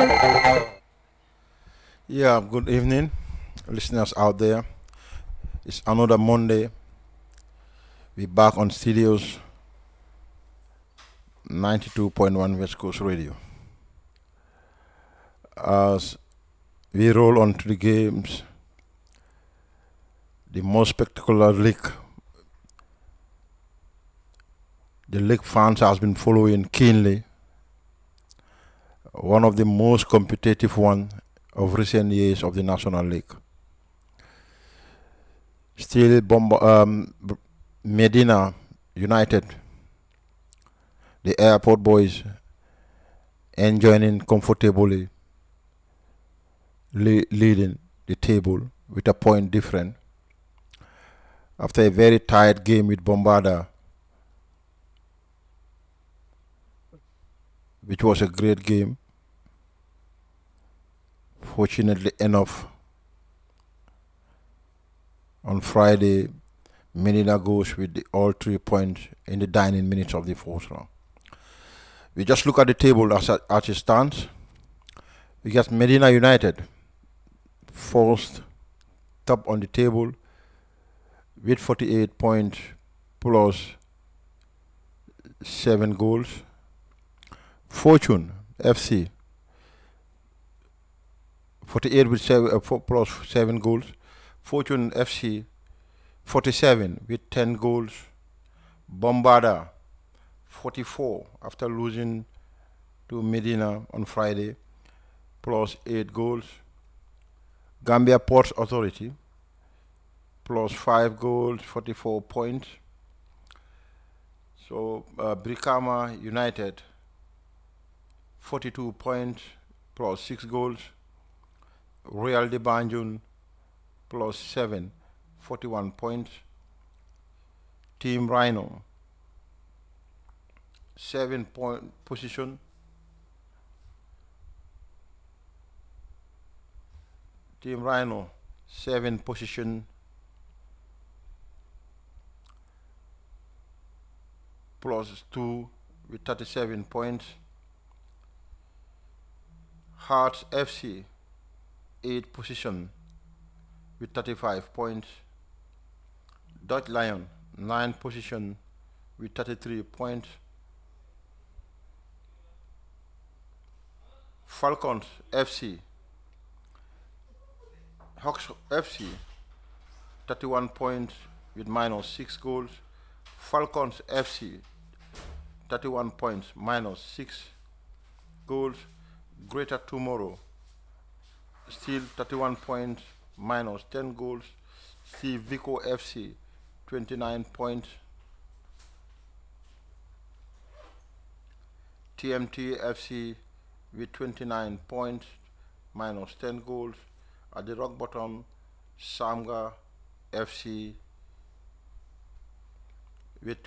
Yeah, good evening, listeners out there. It's another Monday. We're back on Studios 92.1 West Coast Radio. As we roll on to the games, the most spectacular league, the league fans has been following keenly. One of the most competitive one of recent years of the National League. Still, Medina United, the Airport Boys, enjoying comfortably leading the table with a point different after a very tight game with Bombarda, which was a great game. Fortunately enough, on Friday, Medina goes with all 3 points in the dying minutes of the fourth round. We just look at the table as it stands. We got Medina United first, top on the table with 48 points plus 7 goals. Fortune FC 48 with 7 goals. Fortune FC 47 with 10 goals. Bombarda 44 after losing to Medina on Friday plus 8 goals. Gambia Ports Authority plus 5 goals, 44 points. So Brikama United 42 points plus 6 goals. Real de Banjul plus 7, 41 points. Team Rhino 7-point position. Team Rhino 7 position plus 2 with 37 points. Hearts FC 8 position with 35 points. Dutch Lion 9 position with 33 points. Falcons FC Hawks FC 31 points with minus 6 goals. Falcons FC 31 points minus 6 goals. Greater Tomorrow still 31 points minus 10 goals. Steve Vico FC 29 points. TMT FC with 29 points minus 10 goals. At the rock bottom, Samga FC